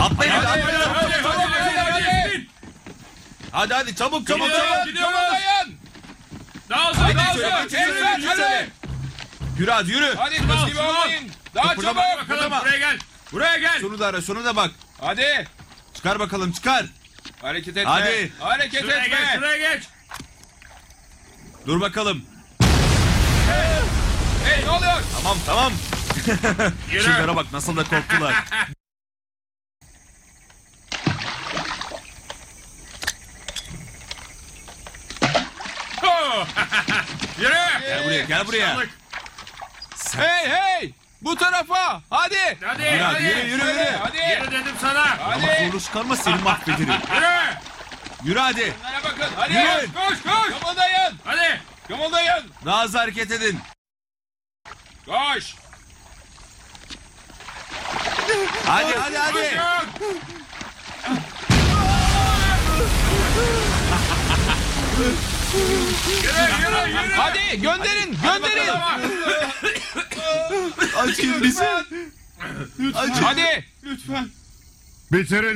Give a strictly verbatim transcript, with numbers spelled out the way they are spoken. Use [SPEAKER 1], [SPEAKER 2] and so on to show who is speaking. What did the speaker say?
[SPEAKER 1] Atlayın hadi.
[SPEAKER 2] Hadi,
[SPEAKER 1] Hadi
[SPEAKER 2] hadi,
[SPEAKER 1] hadi,
[SPEAKER 2] hadi, hadi.
[SPEAKER 1] hadi, hadi, çabuk çabuk
[SPEAKER 2] Gidiyoruz,
[SPEAKER 1] çabuk.
[SPEAKER 2] gidiyoruz.
[SPEAKER 3] Dayan.
[SPEAKER 2] Daha hızlı,
[SPEAKER 1] Hadi,
[SPEAKER 2] daha
[SPEAKER 1] şöyle,
[SPEAKER 2] hızlı.
[SPEAKER 1] geçin, şöyle,
[SPEAKER 2] Evet,
[SPEAKER 1] geçin,
[SPEAKER 2] hadi.
[SPEAKER 1] şöyle. Yürü hadi yürü.
[SPEAKER 3] Hadi
[SPEAKER 2] Şunu al,
[SPEAKER 3] kız gibi
[SPEAKER 2] şunu al.
[SPEAKER 3] olmayın. Daha
[SPEAKER 1] Kıpırdama,
[SPEAKER 3] çabuk.
[SPEAKER 2] Bakalım
[SPEAKER 1] Kıpırdama.
[SPEAKER 2] buraya gel. Buraya gel.
[SPEAKER 1] Şunu da ara, şunu da bak.
[SPEAKER 3] Hadi.
[SPEAKER 1] Çıkar bakalım, çıkar.
[SPEAKER 3] Hareket etme.
[SPEAKER 1] Hadi.
[SPEAKER 3] Hareket
[SPEAKER 2] Şuraya
[SPEAKER 3] etme.
[SPEAKER 2] geç, şuraya geç.
[SPEAKER 1] Dur bakalım.
[SPEAKER 3] Hey ne oluyor?
[SPEAKER 1] Tamam tamam.
[SPEAKER 2] Yürü.
[SPEAKER 1] Şunlara bak nasıl da korktular.
[SPEAKER 2] Oh. Yürü.
[SPEAKER 1] Gel buraya, gel buraya.
[SPEAKER 2] Aşağılık.
[SPEAKER 3] Hey hey. Bu tarafa. Hadi.
[SPEAKER 2] Hadi,
[SPEAKER 1] Yürü,
[SPEAKER 2] hadi.
[SPEAKER 1] yürü, yürü,
[SPEAKER 3] Hadi.
[SPEAKER 1] yürü.
[SPEAKER 3] Hadi.
[SPEAKER 2] Yürü dedim sana.
[SPEAKER 1] Ama
[SPEAKER 3] Hadi.
[SPEAKER 1] zorlu çıkarma, seni mahvederim.
[SPEAKER 2] Yürü.
[SPEAKER 1] Yürü hadi.
[SPEAKER 3] Bunlara bakın. Hadi.
[SPEAKER 1] Yürü.
[SPEAKER 3] Koş koş. Kımıldayın.
[SPEAKER 2] Hadi.
[SPEAKER 3] Kımıldayın.
[SPEAKER 1] Daha hızlı hareket edin.
[SPEAKER 3] Koş.
[SPEAKER 1] Hadi hadi hadi.
[SPEAKER 2] Koşun. Yürü, yürü, yürü.
[SPEAKER 3] Hadi gönderin. Gönderin.
[SPEAKER 1] Açın bizi. Açın.
[SPEAKER 3] Hadi.
[SPEAKER 4] Bitirin